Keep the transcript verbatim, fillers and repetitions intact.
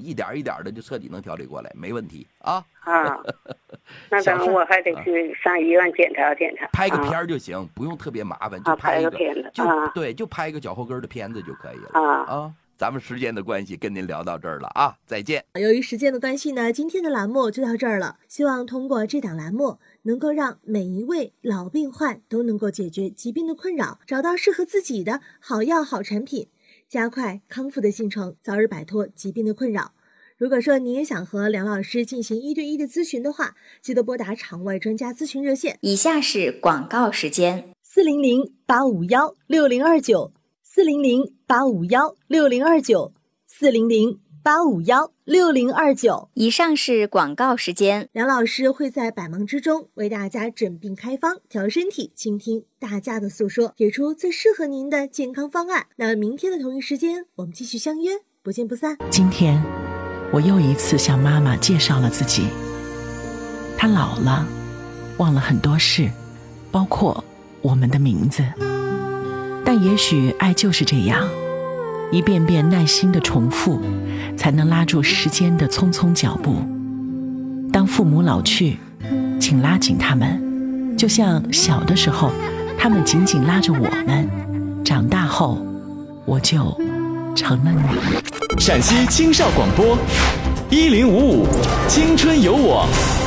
一点一点的就彻底能调理过来，没问题啊。 啊，那等我还得去上医院检查检查。 拍个片儿就行，啊、不用特别麻烦，就拍一个， 个片子， 就、 啊、 对，就拍个脚后跟的片子就可以了啊啊。咱们时间的关系，跟您聊到这儿了啊，再见。 由于时间的关系呢，今天的栏目就到这儿了。希望通过这档栏目，能够让每一位老病患都能够解决疾病的困扰，找到适合自己的好药好产品，加快康复的进程，早日摆脱疾病的困扰。如果说你也想和梁老师进行一对一的咨询的话，记得拨打场外专家咨询热线。 以下是广告时间： 四零零八五幺六零二九。四零零八五幺六零二九，四零零八五幺六零二九。 以上是广告时间。 梁老师会在百忙之中为大家诊病开方，调身体，倾听大家的诉说，给出最适合您的健康方案。那明天的同一时间，我们继续相约，不见不散。 今天，我又一次向妈妈介绍了自己。她老了，忘了很多事，包括我们的名字。但也许爱就是这样，一遍遍耐心的重复，才能拉住时间的匆匆脚步。当父母老去，请拉紧他们，就像小的时候，他们紧紧拉着我们。长大后，我就成了你。 陕西青少广播，一零五五，青春有我。